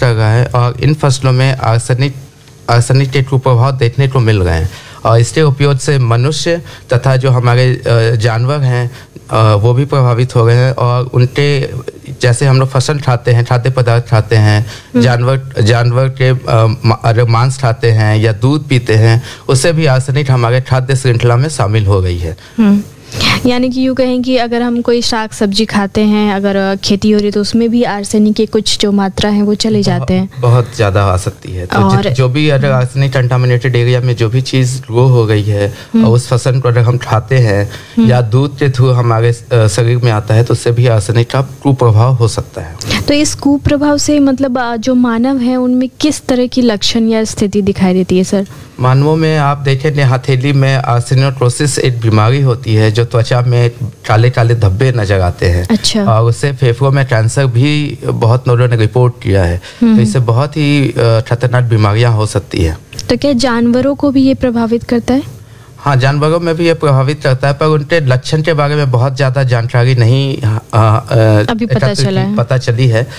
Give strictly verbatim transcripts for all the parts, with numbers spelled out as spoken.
कर रहा है और इन फसलों में आर्सेनिक आर्सेनिक के कुप्रभाव देखने को मिल रहे हैं और इसके उपयोग से मनुष्य तथा जो हमारे जानवर हैं वो भी प्रभावित हो गए हैं और उनके जैसे हम लोग फसल खाते हैं, खाद्य पदार्थ खाते हैं, जानवर जानवर के अगर मांस खाते हैं या दूध पीते हैं, उससे भी आर्सेनिक हमारे खाद्य श्रृंखला में शामिल हो गई है। यानी कि यूँ कहें कि अगर हम कोई साग सब्जी खाते हैं, अगर खेती हो रही तो उसमें भी आर्सेनिक के कुछ जो मात्रा है वो चले जाते हैं, बहुत ज़्यादा आ सकती है। तो और जो भी अगर आर्सेनिक कंटामिनेटेड एरिया में जो भी चीज़ ग्रो हो गई है और उस फसल को अगर हम खाते हैं या दूध के थ्रू हमारे शरीर में आता है तो उससे भी आर्सेनिक का कुप्रभाव हो सकता है। तो इस कुप्रभाव से मतलब जो मानव है उनमें किस तरह की लक्षण या स्थिति दिखाई देती है सर? मानवों में आप देखें हथेली में आर्सेनियोट्रोसिस एक बीमारी होती है जो त्वचा में काले काले धब्बे नजर आते हैं। अच्छा। और उससे फेफड़ों में कैंसर भी बहुत लोगों ने रिपोर्ट किया है। तो इससे बहुत ही खतरनाक बीमारियां हो सकती है। तो क्या जानवरों को भी ये प्रभावित करता है? हाँ, जानवरों में भी ये प्रभावित करता है पर उनके लक्षण के बारे में बहुत ज़्यादा जानकारी नहीं आ, आ, अभी पता चला है पता चली है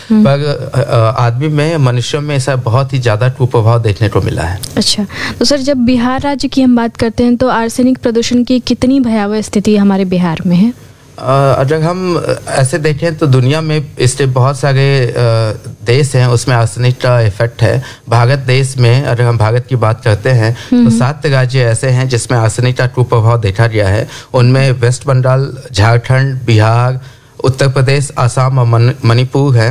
पर आदमी में मनुष्यों में ऐसा बहुत ही ज़्यादा कुप्रभाव देखने को मिला है। अच्छा, तो सर जब बिहार राज्य की हम बात करते हैं तो आर्सेनिक प्रदूषण की कितनी भयावह स्थिति हमारे बिहार में है? अगर हम ऐसे देखें तो दुनिया में इसके बहुत सारे देश हैं उसमें आर्सेनिक का इफेक्ट है। भारत देश में अगर हम भारत की बात करते हैं तो सात राज्य ऐसे हैं जिसमें आर्सेनिक का कुप्रभाव देखा गया है। उनमें वेस्ट बंगाल, झारखंड, बिहार, उत्तर प्रदेश, आसाम और मणिपुर है।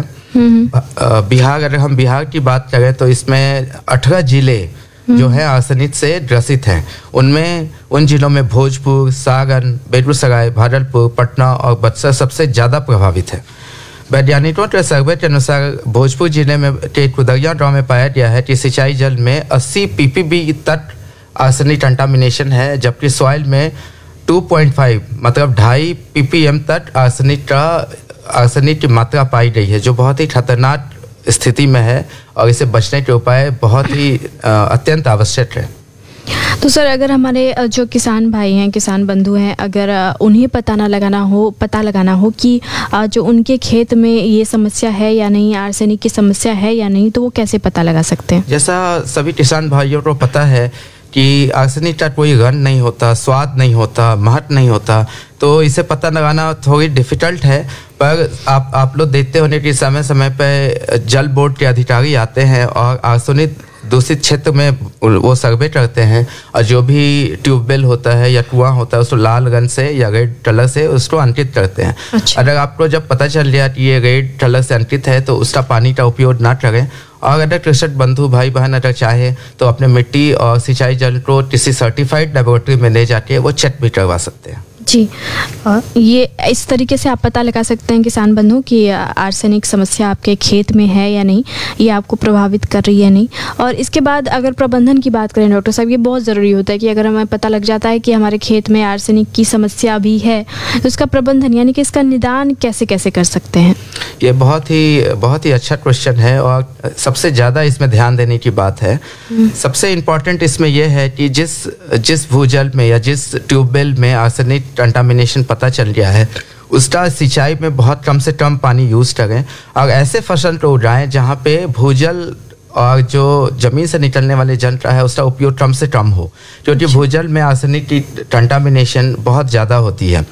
बिहार अगर हम बिहार की बात करें तो इसमें अठारह जिले जो है आर्सेनिक से ग्रसित हैं। उनमें उन जिलों में भोजपुर, सारण, बेगूसराय, भागलपुर, पटना और बक्सर सबसे ज़्यादा प्रभावित है। वैज्ञानिकों के सर्वे के अनुसार भोजपुर जिले में के कुदरिया गांव में पाया गया है कि सिंचाई जल में अस्सी पीपीबी तक आर्सेनिक कंटामिनेशन है, जबकि सॉइल में दो पॉइंट पाँच मतलब ढाई पीपीएम तक आर्सेनिक का आर्सेनिक की मात्रा पाई गई है, जो बहुत ही खतरनाक स्थिति में है और इसे बचने के उपाय बहुत ही अत्यंत आवश्यक है। तो सर अगर हमारे जो किसान भाई हैं, किसान बंधु हैं, अगर उन्हें पता ना लगाना हो पता लगाना हो कि जो उनके खेत में ये समस्या है या नहीं, आर्सेनिक की समस्या है या नहीं, तो वो कैसे पता लगा सकते हैं? जैसा सभी किसान भाइयों को पता है कि आर्सेनिक का कोई गंध नहीं होता, स्वाद नहीं होता, महक नहीं होता, तो इसे पता लगाना थोड़ी डिफ़िकल्ट है। पर आप आप लोग देखते होंगे कि समय समय पर जल बोर्ड के अधिकारी आते हैं और आर्सेनिक दूषित क्षेत्र में वो सर्वे करते हैं और जो भी ट्यूबवेल होता है या कुआं होता है उसको लाल रंग से या रेड कलर से उसको अंकित करते हैं। अच्छा। अगर आपको जब पता चल गया कि ये रेड कलर से अंकित है तो उसका पानी का उपयोग ना करें। और अगर कृषक बंधु भाई बहन अगर चाहे तो अपने मिट्टी और सिंचाई जल को किसी सर्टिफाइड लेबोरेटरी में ले जाके वो चेक भी करवा सकते हैं। जी, ये इस तरीके से आप पता लगा सकते हैं किसान बंधु कि आर्सेनिक समस्या आपके खेत में है या नहीं, ये आपको प्रभावित कर रही है नहीं। और इसके बाद अगर प्रबंधन की बात करें डॉक्टर साहब, ये बहुत ज़रूरी होता है कि अगर हमें पता लग जाता है कि हमारे खेत में आर्सेनिक की समस्या भी है तो इसका प्रबंधन यानी कि इसका निदान कैसे कैसे कर सकते हैं? ये बहुत ही बहुत ही अच्छा क्वेश्चन है और सबसे ज़्यादा इसमें ध्यान देने की बात है। सबसे इम्पॉर्टेंट इसमें यह है कि जिस जिस भूजल में या जिस ट्यूबवेल में आर्सेनिक कंटामिनेशन पता चल गया है उसका सिंचाई में बहुत कम से कम पानी यूज़ करें और ऐसे फसल को उगाएं जहाँ पे भूजल और जो ज़मीन से निकलने वाले जल है उसका उपयोग कम से कम हो, क्योंकि भूजल में आर्सेनिक की कंटामिनेशन बहुत ज़्यादा होती है।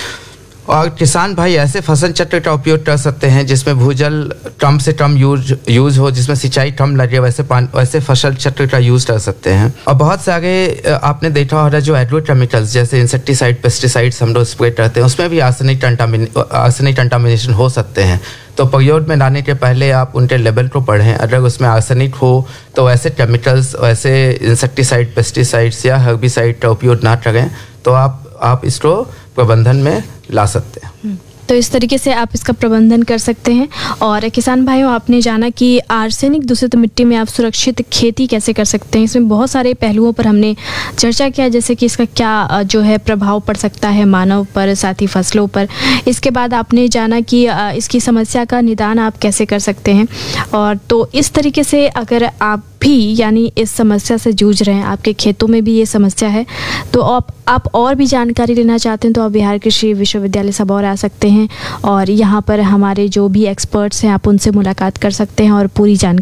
और किसान भाई ऐसे फसल चक्र का उपयोग कर सकते हैं जिसमें भूजल कम से कम यूज यूज़ हो, जिसमें सिंचाई कम लगे, वैसे पानी वैसे फसल चक्र का यूज़ कर सकते हैं। और बहुत सारे आपने देखा होगा जो एग्रो केमिकल्स जैसे इंसेक्टिसाइड, पेस्टिसाइड्स हम लोग स्प्रे करते हैं उसमें भी आर्सेनिक कंटामिने आर्सेनिक कंटामिनेशन हो सकते हैं। तो प्रयोग में लाने के पहले आप उनके लेवल को पढ़ें। अगर उसमें आर्सेनिक हो तो ऐसे केमिकल्स, वैसे इंसेक्टिसाइड, पेस्टिसाइड्स या हर्बिसाइड का उपयोग ना करें, तो आप आप इसको प्रबंधन में ला सकते हैं। तो इस तरीके से आप इसका प्रबंधन कर सकते हैं। और किसान भाइयों, आपने जाना कि आर्सेनिक दूषित मिट्टी में आप सुरक्षित खेती कैसे कर सकते हैं। इसमें बहुत सारे पहलुओं पर हमने चर्चा किया, जैसे कि इसका क्या जो है प्रभाव पड़ सकता है मानव पर, साथ ही फसलों पर। इसके बाद आपने जाना कि इसकी समस्या का निदान आप कैसे कर सकते हैं। और तो इस तरीके से अगर आप भी यानी इस समस्या से जूझ रहे हैं, आपके खेतों में भी ये समस्या है, तो आप आप और भी जानकारी लेना चाहते हैं तो आप बिहार कृषि विश्वविद्यालय सबौर आ सकते हैं और यहाँ पर हमारे जो भी एक्सपर्ट्स हैं आप उनसे मुलाकात कर सकते हैं और पूरी जानकारी